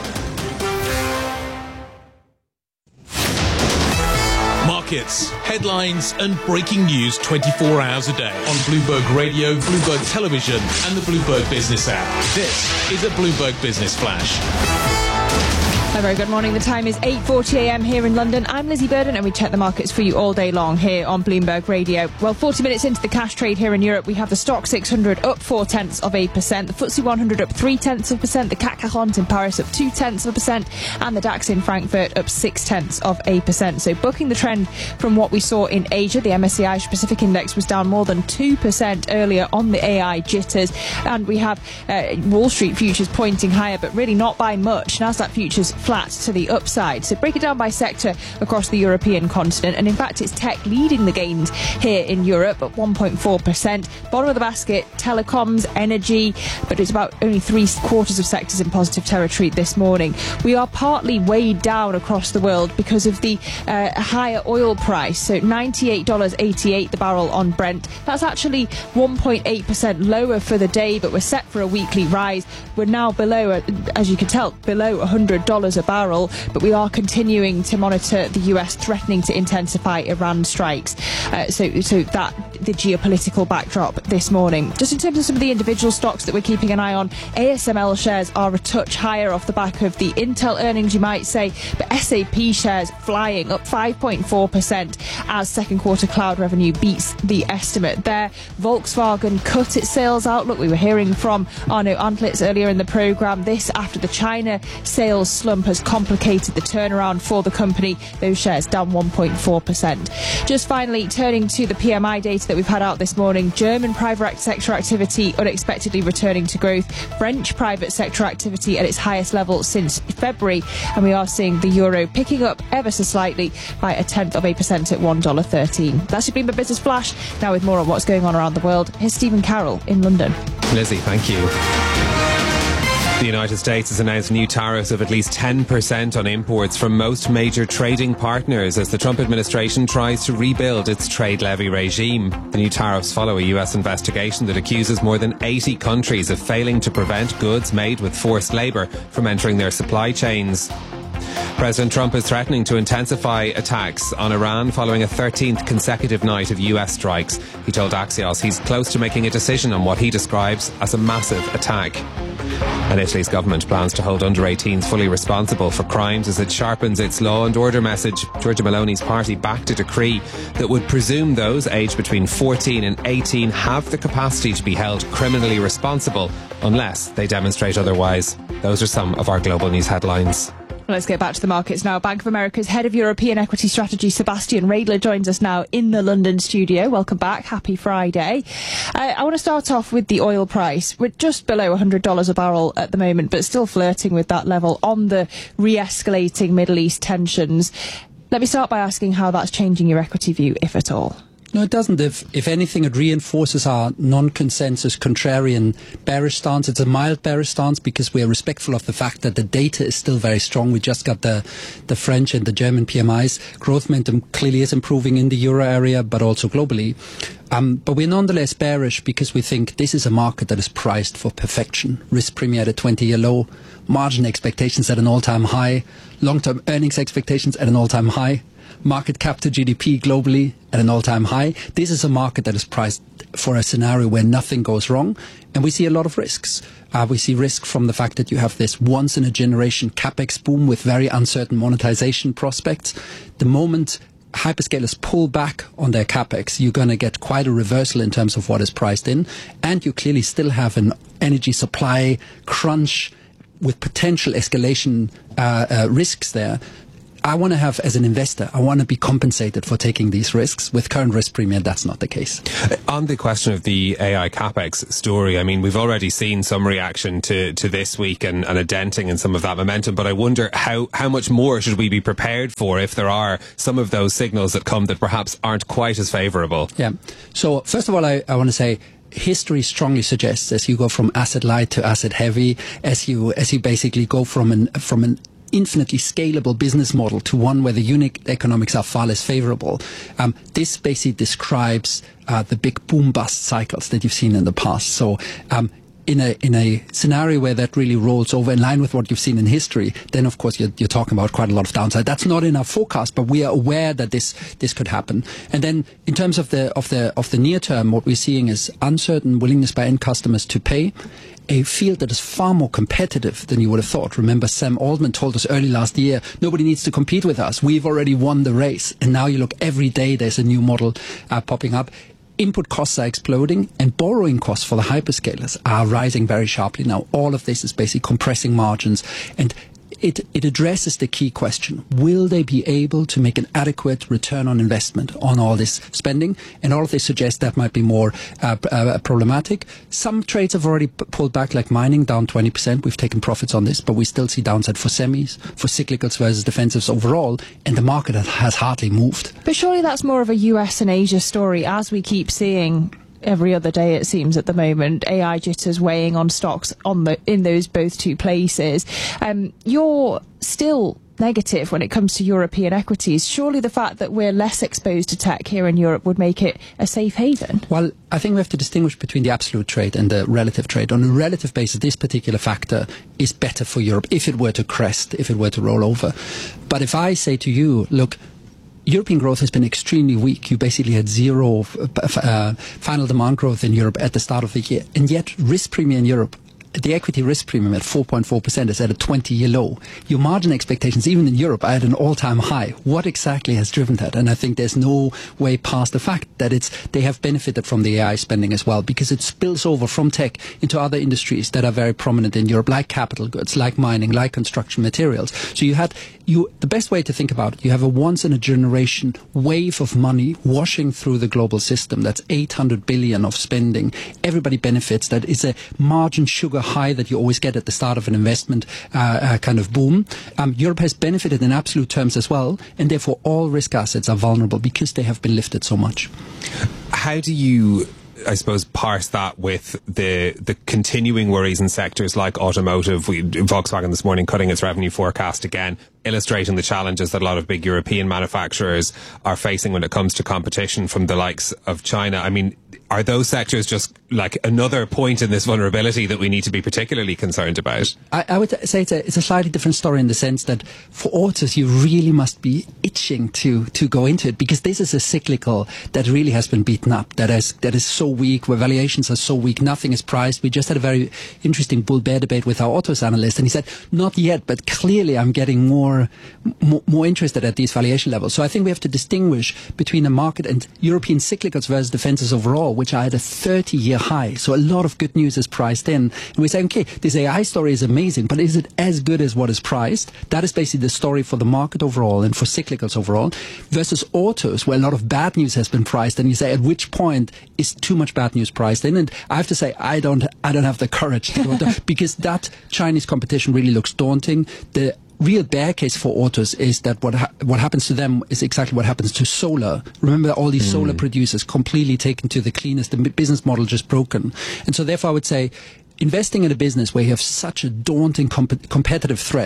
Markets, headlines and breaking news 24 hours a day on Bloomberg Radio, Bloomberg Television and the Bloomberg Business app. This is a Bloomberg Business Flash. A very good morning. The time is 8:40 a.m. here in London. I'm Lizzie Burden and we check the markets for you all day long here on Bloomberg Radio. Well, 40 minutes into the cash trade here in Europe, we have the Stoxx 600 up 0.4%, the FTSE 100 up 0.3%, the CAC 40 in Paris up 0.2%, and the DAX in Frankfurt up 0.6%. So bucking the trend from what we saw in Asia, the MSCI Asia Pacific Index was down more than 2% earlier on the AI jitters, and we have Wall Street futures pointing higher, but really not by much. Nasdaq futures flat to the upside. So break it down by sector across the European continent, and in fact it's tech leading the gains here in Europe at 1.4%. Bottom of the basket, telecoms, energy, but it's about only 3/4 of sectors in positive territory this morning. We are partly weighed down across the world because of the higher oil price. So $98.88 the barrel on Brent. That's actually 1.8% lower for the day, but we're set for a weekly rise. We're now below, as you can tell, below $100 a barrel, but we are continuing to monitor the US threatening to intensify Iran strikes. So that the geopolitical backdrop this morning. Just in terms of some of the individual stocks that we're keeping an eye on, ASML shares are a touch higher off the back of the Intel earnings, you might say, but SAP shares flying up 5.4% as second quarter cloud revenue beats the estimate there. Volkswagen cut its sales outlook. We were hearing from Arno Antlitz earlier in the programme. This after the China sales slump has complicated the turnaround for the company. Those shares down 1.4%. Just finally, turning to the PMI data that we've had out this morning, German private sector activity unexpectedly returning to growth, French private sector activity at its highest level since February, and we are seeing the euro picking up ever so slightly by 0.1% at $1.13. That's your Bloomberg Business Flash. Now with more on what's going on around the world, here's Stephen Carroll in London. Lizzie, thank you. The United States has announced new tariffs of at least 10% on imports from most major trading partners as the Trump administration tries to rebuild its trade levy regime. The new tariffs follow a US investigation that accuses more than 80 countries of failing to prevent goods made with forced labour from entering their supply chains. President Trump is threatening to intensify attacks on Iran following a 13th consecutive night of US strikes. He told Axios he's close to making a decision on what he describes as a massive attack. And Italy's government plans to hold under-18s fully responsible for crimes as it sharpens its law and order message. Giorgia Meloni's party backed a decree that would presume those aged between 14 and 18 have the capacity to be held criminally responsible unless they demonstrate otherwise. Those are some of our global news headlines. Let's get back to the markets now. Bank of America's head of European equity strategy, Sebastian Radler, joins us now in the London studio. Welcome back. Happy Friday. I want to start off with the oil price. We're just below $100 a barrel at the moment, but still flirting with that level on the re-escalating Middle East tensions. Let me start by asking how that's changing your equity view, if at all. No, it doesn't. If anything, it reinforces our non-consensus contrarian bearish stance. It's a mild bearish stance because we are respectful of the fact that the data is still very strong. We just got the French and the German PMIs. Growth momentum clearly is improving in the euro area, but also globally. But we're nonetheless bearish because we think this is a market that is priced for perfection. Risk premium at a 20-year low, margin expectations at an all-time high, long-term earnings expectations at an all-time high, market cap to GDP globally at an all-time high. This is a market that is priced for a scenario where nothing goes wrong, and we see a lot of risks. We see risk from the fact that you have this once-in-a-generation capex boom with very uncertain monetization prospects. The moment hyperscalers pull back on their capex, you're going to get quite a reversal in terms of what is priced in, and you clearly still have an energy supply crunch with potential escalation risks there. I want to have, as an investor, I want to be compensated for taking these risks. With current risk premium, that's not the case. On the question of the AI capex story, I mean, we've already seen some reaction to this week and a denting in some of that momentum, but I wonder how much more should we be prepared for if there are some of those signals that come that perhaps aren't quite as favourable? Yeah. So, first of all, I want to say, history strongly suggests as you go from asset light to asset heavy, as you basically go from an infinitely scalable business model to one where the unit economics are far less favorable. This basically describes the big boom bust cycles that you've seen in the past. So in a scenario where that really rolls over in line with what you've seen in history, then of course you're talking about quite a lot of downside. That's not in our forecast, but we are aware that this could happen. And then in terms of the near term, what we're seeing is uncertain willingness by end customers to pay. A field that is far more competitive than you would have thought. Remember, Sam Altman told us early last year, nobody needs to compete with us. We've already won the race. And now you look, every day there's a new model popping up. Input costs are exploding, and borrowing costs for the hyperscalers are rising very sharply now. All of this is basically compressing margins, and it addresses the key question: will they be able to make an adequate return on investment on all this spending? And all of this suggests that might be more problematic. Some trades have already pulled back, like mining, down 20%. We've taken profits on this, but we still see downside for semis, for cyclicals versus defensives overall, and the market has hardly moved. But surely that's more of a US and Asia story, as we keep seeing every other day, it seems, at the moment. AI jitters weighing on stocks in those both two places. You're still negative when it comes to European equities. Surely the fact that we're less exposed to tech here in Europe would make it a safe haven? Well, I think we have to distinguish between the absolute trade and the relative trade. On a relative basis, this particular factor is better for Europe if it were to crest, if it were to roll over. But if I say to you, look, European growth has been extremely weak. You basically had zero final demand growth in Europe at the start of the year. And yet risk premium in Europe, the equity risk premium at 4.4% is at a 20-year low. Your margin expectations, even in Europe, are at an all-time high. What exactly has driven that? And I think there's no way past the fact that they have benefited from the AI spending as well, because it spills over from tech into other industries that are very prominent in Europe, like capital goods, like mining, like construction materials. So the best way to think about it, you have a once-in-a-generation wave of money washing through the global system. That's 800 billion of spending. Everybody benefits. That is a margin sugar high that you always get at the start of an investment kind of boom. Europe has benefited in absolute terms as well, and therefore all risk assets are vulnerable because they have been lifted so much. How do you, I suppose, parse that with the continuing worries in sectors like automotive? Volkswagen this morning cutting its revenue forecast again, illustrating the challenges that a lot of big European manufacturers are facing when it comes to competition from the likes of China. I mean, are those sectors just like another point in this vulnerability that we need to be particularly concerned about? I would say it's a slightly different story in the sense that for autos, you really must be itching to go into it, because this is a cyclical that really has been beaten up, that is so weak, where valuations are so weak, nothing is priced. We just had a very interesting bull-bear debate with our autos analyst, and he said, not yet, but clearly I'm getting more interested at these valuation levels. So I think we have to distinguish between the market and European cyclicals versus defenses overall, which are at a 30-year high. So a lot of good news is priced in. And we say, okay, this AI story is amazing, but is it as good as what is priced? That is basically the story for the market overall and for cyclicals overall, versus autos, where a lot of bad news has been priced. And you say, at which point is too much bad news priced in? And I have to say, I don't have the courage to go there, because that Chinese competition really looks daunting. The real bear case for autos is that what happens to them is exactly what happens to solar. Remember, all these solar producers completely taken to the cleanest, the business model just broken. And so therefore I would say, investing in a business where you have such a daunting competitive threat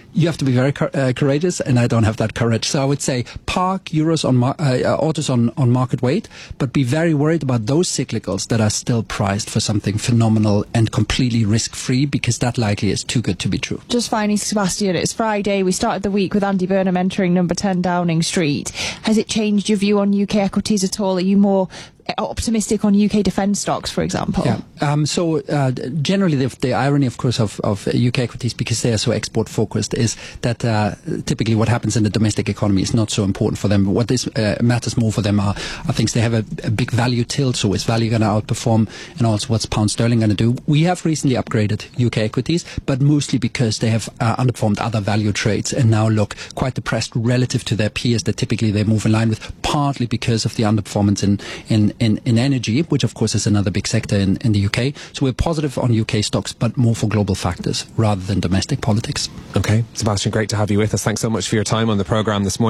You have to be very courageous, and I don't have that courage. So I would say park euros on autos on market weight, but be very worried about those cyclicals that are still priced for something phenomenal and completely risk-free, because that likely is too good to be true. Just finally, Sebastian, it's Friday. We started the week with Andy Burnham entering number 10 Downing Street. Has it changed your view on UK equities at all? Are you more optimistic on UK defence stocks, for example? Yeah. So generally, the irony, of course, of UK equities, because they are so export focused, is that typically what happens in the domestic economy is not so important for them. What matters more for them are things they have a big value tilt. So is value going to outperform, and also what's pound sterling going to do? We have recently upgraded UK equities, but mostly because they have underperformed other value trades and now look quite depressed relative to their peers that typically they move in line with, partly because of the underperformance in energy, which of course is another big sector in the UK. So we're positive on UK stocks, but more for global factors rather than domestic politics. Okay. Sebastian, great to have you with us. Thanks so much for your time on the programme this morning.